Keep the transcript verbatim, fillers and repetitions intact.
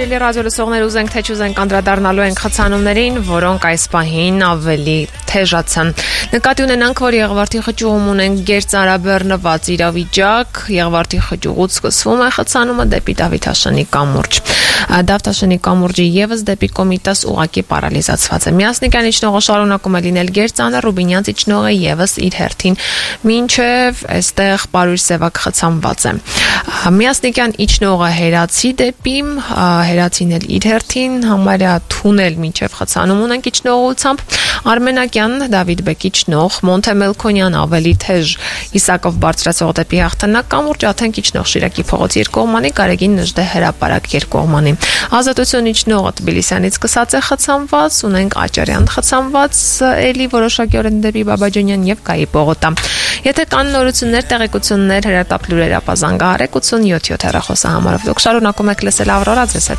Սիրելի ռադիո լսողներ, ուզենք թե չուզենք անդրադառնալու ենք խցանումներին, որոնք այս պահին ավելի թեժացան։ Նկատի ունենանք, որ Եղվարդի խճուղում ունենք գերծարաբեռնված իրավիճակ, Եղվարդի խճուղուց սկսվում է խցանումը դեպի Դավիթաշնի կամուրջ։ Դավթաշնի կամուրջը եւս դեպի Կոմիտաս ուղակի պարալիզացված է։ Միասնիկյան իջնողը շարունակում է լինել գերծանր, Ռուբինյանց իջնողը եւս իր հերթին մինչեւ այստեղ Պարույր Սևակ խցանված է։ Միասնիկյան իջնողը Հերացի դեպի, Հերացին էլ իր հերթին, համարյա թունել մինչև խցանում ունենք իջնողությամբ, Արմենակյան Դավիթ Բեկ իջնող, Մոնթե Մելքոնյան ավելի թեժ Իսակով բարձրացող դեպի հաղթանակ կամուրջ, Աթենք իջնող Շիրակի փողոց երկկողմանի, Գարեգին Նժդե հրապարակ երկկողմանի։ Ազատություն իջնողը Թբիլիսյանից սկսած է խցանված, ունենք Աճարյան խցանված, էլի որոշակիորեն դեպի Բաբաջանյան եւ Գայի պողոտա։ Եթե կան նորություններ, տեղեկություններ, հրատապ լուրեր, ապա զանգահարեք ութ յոթ յոթ հեռախոսահամարով։ Դուք շարունակում եք լսել Ավրորա ձեզ